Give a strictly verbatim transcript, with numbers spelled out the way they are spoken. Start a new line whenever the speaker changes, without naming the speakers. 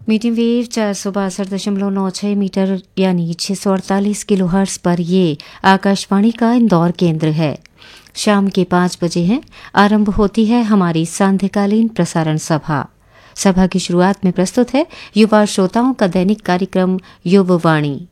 Medium wave चार सौ बासठ दशमलव नौ छः मीटर यानी छः सौ अड़तालीस किलो हर्ट्ज पर ये आकाशवाणी का इंदौर केंद्र है। शाम के पाँच बजे हैं, आरंभ होती है हमारी सांध्यकालीन प्रसारण सभा। सभा की शुरुआत में प्रस्तुत है युवा श्रोताओं का दैनिक कार्यक्रम युववाणी।